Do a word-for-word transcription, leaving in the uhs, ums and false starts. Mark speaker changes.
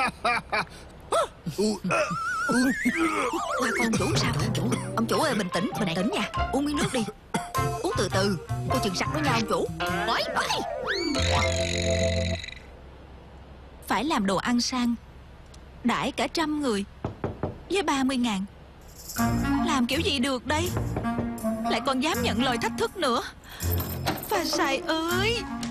Speaker 1: Ông chủ sao? Ông chủ, ông chủ ơi, bình tĩnh, bình tĩnh nha. Uống miếng nước đi. Uống từ từ, coi chừng sặc đó nha ông chủ. Ôi, ôi. Phải làm đồ ăn sang, đãi cả trăm người với ba mươi ngàn. Làm kiểu gì được đây? Lại còn dám nhận lời thách thức nữa. Pha Sai ơi,